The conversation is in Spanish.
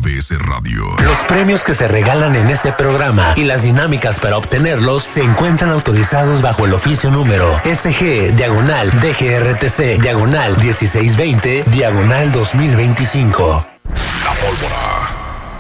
MBS Radio. Los premios que se regalan en este programa y las dinámicas para obtenerlos se encuentran autorizados bajo el oficio número SG/DGRTC/1620/2025.